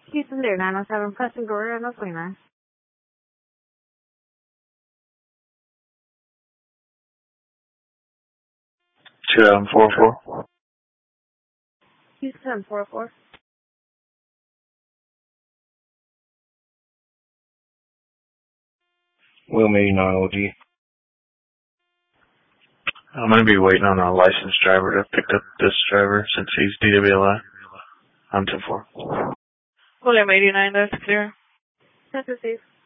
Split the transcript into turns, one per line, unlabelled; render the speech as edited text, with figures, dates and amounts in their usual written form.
Houston there, 907, pressing door on the 29.
Houston 404.
Houston 404.
William 89 OG.
I'm going to be waiting on a licensed driver to pick up this driver since he's DWI. I'm 10-4.
William 89, that's clear.
That's received.